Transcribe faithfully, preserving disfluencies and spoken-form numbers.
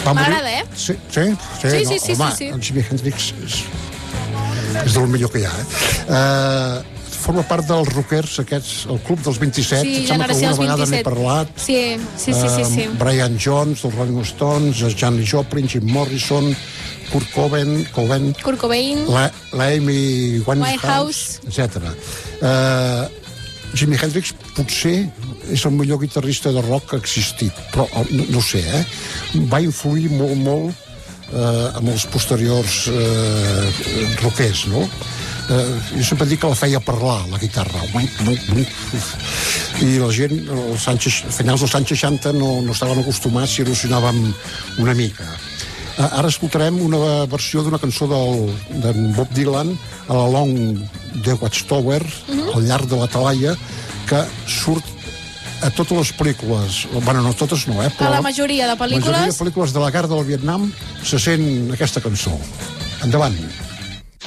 M'agrada, eh? Sí, sí, sí, Sí, no, sí, sí, home, sí, sí. el Jimi Hendrix és, és del millor que hi ha, eh? Uh, forma part dels rockers aquests, el Club dels vint-i-set, Sí, em sembla que generació alguna dels vegada n'he vint-i-set. parlat. Sí, sí, sí, sí, sí. Uh, Brian Jones, dels Rolling Stones, Janis Joplin, Jim Morrison, Kurt Cobain, Cobain Kurt Cobain, la, la Amy Winehouse, Winehouse. etcètera. Uh, Jimi Hendrix potser és el millor guitarrista de rock que ha existit, però no, no sé, eh? Va influir molt, molt eh, amb els posteriors eh, rockers, no? Eh, jo sempre dic que la feia parlar, la guitarra. I la gent, als anys, finals dels anys seixanta, no, no estaven acostumats i erosionàvem una mica. Eh, ara escoltarem una versió d'una cançó del, d'en Bob Dylan, a la Long the Watchtower, uh-huh. al llarg de la Talaia, que surt a totes les pel·lícules, bueno, no totes no, eh, però a la majoria de pel·lícules. La majoria de pel·lícules de la guerra del Vietnam se sent aquesta cançó. Endavant.